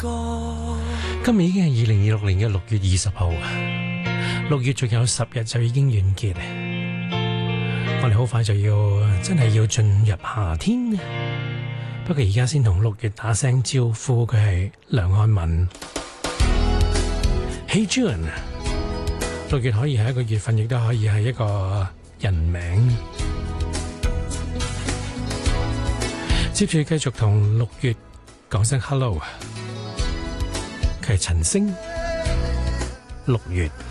今日已經係2026年嘅6月20號，6月仲有10日就已經完結。我哋好快就真係要進入夏天。不過而家先同6月打聲招呼，佢係梁漢文。Hey June，6月可以係一個月份，亦都可以係一個人名。接住繼續同6月講聲 hello，佢係陳星。6月。